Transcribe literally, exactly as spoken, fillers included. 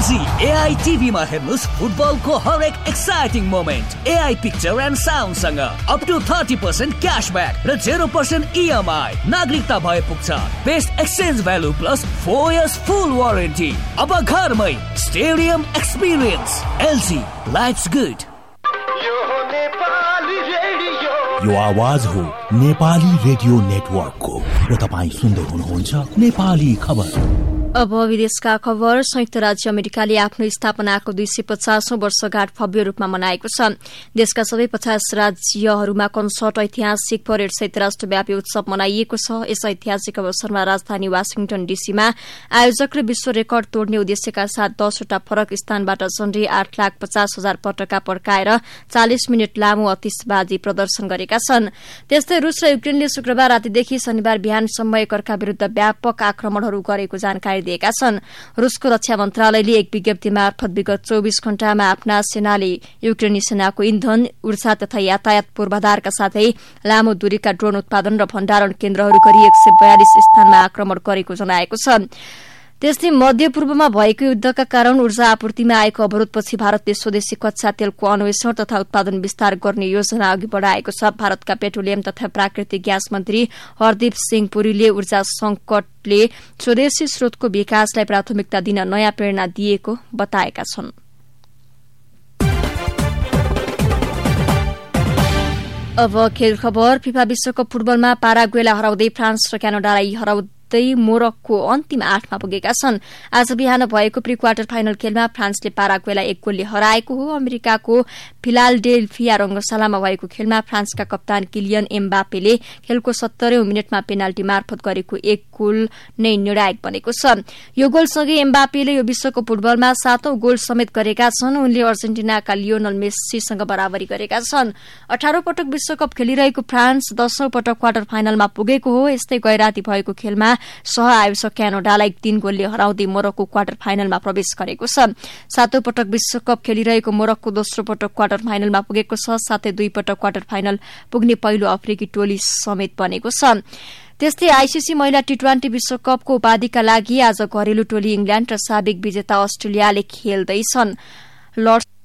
LG AI टिभीमा हेर्नुस् फुटबलको हरेक exciting moment. AI picture and sound सँग up to thirty percent cashback र जेरो पर्सेन्ट इएमआई। नागरिकता भए पुग्छ। Best exchange value plus four years फुल वारेन्टी। अब घरमै stadium experience. LG lives good. यो आवाज हो नेपाली रेडियो नेटवर्कको र तपाईँ सुन्दै हुनुहुन्छ नेपाली खबर। अब विदेशका खबर। संयुक्त राज्य अमेरिकाले आफ्नो स्थापनाको दुई सय पचासौं वर्षगाँठ भव्य रूपमा मनाएको छ। देशका सबै पचास राज्यहरूमा कन्सर्ट, ऐतिहासिक परेड सहित राष्ट्रव्यापी उत्सव मनाइएको छ। यस ऐतिहासिक अवसरमा राजधानी वाशिङटन डीसीमा आयोजकले विश्व रेकर्ड तोड्ने उद्देश्यका साथ दसवटा फरक स्थानबाट झण्डै आठ लाख पचास हजार पटका पड्काएर चालिस मिनट लामो आतिशबाजी प्रदर्शन गरेका छन्। त्यस्तै रूस र युक्रेनले शुक्रबार रातिदेखि शनिबार बिहानसम्म एकअर्का विरूद्ध व्यापक आक्रमणहरू गरेको जानकारी दिएका छन्। रूसको रक्षा मन्त्रालयले एक विज्ञप्ति मार्फत विगत चौबिस घण्टामा आफ्ना सेनाले युक्रेनी सेनाको इन्धन, ऊर्जा तथा यातायात पूर्वाधारका साथै लामो दूरीका ड्रोन उत्पादन र भण्डारण केन्द्रहरू गरी एक सय बयालिस स्थानमा आक्रमण गरेको जनाएको छ। त्यस्तै मध्य पूर्वमा भएको युद्धका कारण ऊर्जा आपूर्तिमा आएको अवरोधपछि भारतले स्वदेशी कच्चा तेलको अन्वेषण तथा उत्पादन विस्तार गर्ने योजना अघि बढ़ाएको छ। भारतका पेट्रोलियम तथा प्राकृतिक ग्यास मन्त्री हरदीप सिंह पुरीले ऊर्जा संकटले स्वदेशी स्रोतको विकासलाई प्राथमिकता दिन नयाँ प्रेरणा दिएको बताएका छन्। अब खेल खबर। फिफा विश्वकप फुटबलमा पाराग्वेलाई हराउँदै फ्रान्स र क्यानाडालाई हराउँदै मोरक्को अन्तिम आठमा पुगेका छन्। आज बिहान भएको प्री क्वार्टर फाइनल खेलमा फ्रान्सले पाराग्वेलाई एक गोलले हराएको हो। अमेरिकाको फिलाडेल्फिया रंगशालामा भएको खेलमा फ्रान्सका कप्तान किलियन एम्बापेले खेलको सत्तरौं मिनटमा पेनाल्टी मार्फत गरेको एक गोल नै निर्णायक बनेको छ। यो गोलसँगै एम्बापेले यो विश्वकप फुटबलमा सातौं गोल समेत गरेका छन्। उनले अर्जेन्टिनाका लियोनल मेस्सीसँग बराबरी गरेका छन्। अठारौं पटक विश्वकप खेलिरहेको फ्रान्स दशौं पटक क्वार्टर फाइनलमा पुगेको हो। यस्तै गैराती भएको खेलमा सह आयोजक क्यानाडालाई तीन गोलले हराउँदै मोरक्को क्वार्टर फाइनलमा प्रवेश गरेको छ। सातौं पटक विश्वकप खेलिरहेको मोरक्को दोस्रो पटक क्वार्टर फाइनलमा पुगेको छ। साथै दुई पटक क्वार्टर फाइनल पुग्ने पहिलो अफ्रिकी टोली समेत बनेको छ। त्यस्तै आईसीसी महिला टी ट्वेन्टी विश्वकपको उपाधिका लागि आज घरेलु टोली इंग्ल्याण्ड र साबिक विजेता अस्ट्रेलियाले खेल्दैछन्। लर्ड्स